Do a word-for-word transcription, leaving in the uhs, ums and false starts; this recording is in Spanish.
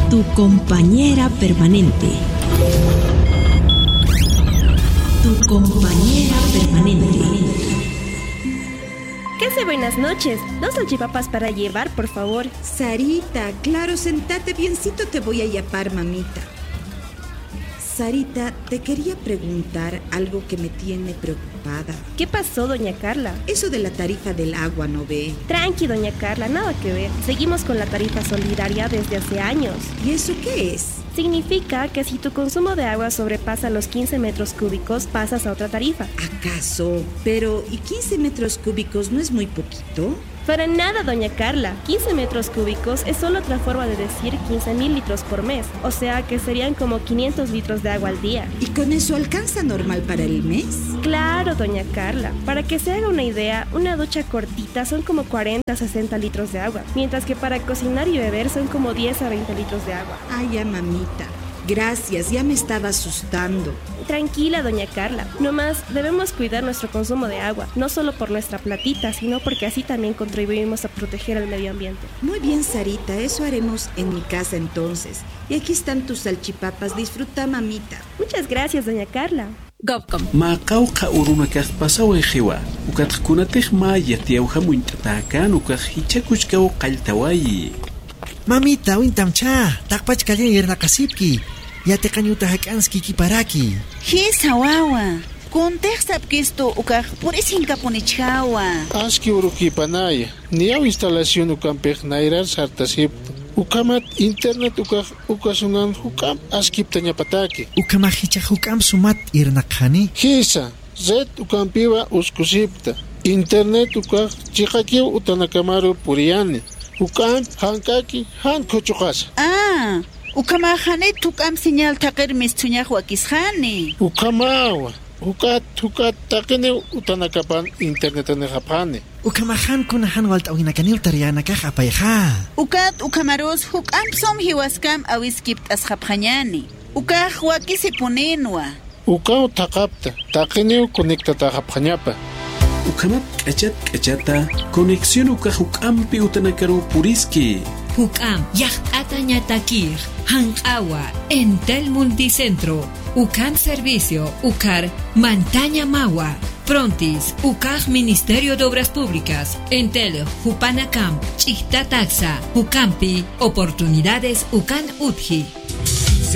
Tu compañera permanente. Tu compañera permanente. ¿Qué hace? Buenas noches. Dos salchipapas para llevar, por favor. Sarita, claro, sentate biencito, te voy a yapar, mamita. Sarita, te quería preguntar algo que me tiene preocupada. ¿Qué pasó, doña Carla? Eso de la tarifa del agua, ¿no ve? Tranqui, doña Carla, nada que ver. Seguimos con la tarifa solidaria desde hace años. ¿Y eso qué es? Significa que si tu consumo de agua sobrepasa los quince metros cúbicos, pasas a otra tarifa. ¿Acaso? Pero, ¿y quince metros cúbicos no es muy poquito? Para nada, doña Carla. quince metros cúbicos es solo otra forma de decir quince mil litros por mes. O sea que serían como quinientos litros de agua al día. ¿Y con eso alcanza normal para el mes? Claro, doña Carla. Para que se haga una idea, una ducha cortita son como cuarenta a sesenta litros de agua. Mientras que para cocinar y beber son como diez a veinte litros de agua. Ay, ya, mamita. Gracias, ya me estaba asustando. Tranquila, doña Carla. Nomás debemos cuidar nuestro consumo de agua, no solo por nuestra platita, sino porque así también contribuimos a proteger el medio ambiente. Muy bien, Sarita, eso haremos en mi casa entonces. Y aquí están tus salchipapas, disfruta, mamita. Muchas gracias, doña Carla. Gobcom. Ma qawqa urunakaq pasawan hiwa. Ukatqkunataq ma yatiyawqa munt'atakan ukaq hichakuchkaw qalltawayi. Mamita, wintamcha, takpach kalyan yernakasipki. Yate kanyuta hakanski kiparaki. Hisa wawa. Contexta esto ukaj por isinka ponichawa. Aski urukipanaya. Niaw instalación ukampej nairar sartasip. Ukamat internet ukaj ukasunan hukam askip tañapataki. Ukamahicha hukam sumat irnakhani. Hisa, zet ukampiwa uskusipta. Internet ukaj chikakiw utanakamaru puriani. Ukam hankaki hankochukas. Ah. Ukamahane tukam señal takir mistuñaj wakishani. Ukamawa. Ukat ukat takene utanakapan internet ane japane. Ukamahan kunahan walt awinakaniw tariana kah apayha. Ukat ukamaros hukam som hiwaskam awiskipt ashaphañani. Ukaj wakisipunenwa. Ukaw takapta takene conecta tajaphañapa. Ukamat k'achat k'achata conexión ukaj ukampi utanakaru puriski. Hukam, Yajata Ñatakir, Hankawa, Entel Multicentro, Ukan Servicio, Ukar, Montaña Mawa, Prontis, Ukaj Ministerio de Obras Públicas, Entel, Hupanacam, Chihta Taxa, Ukampi, Oportunidades Ukan Utji.